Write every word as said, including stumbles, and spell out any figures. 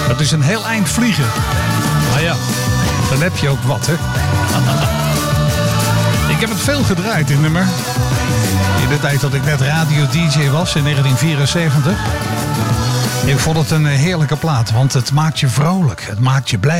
Dat is een heel eind vliegen. Maar ja, dan heb je ook wat, hè. Ik heb het veel gedraaid, dit nummer. In de tijd dat ik net radio-D J was, in negentien vierenzeventig. Ik vond het een heerlijke plaat, want het maakt je vrolijk. Het maakt je blij.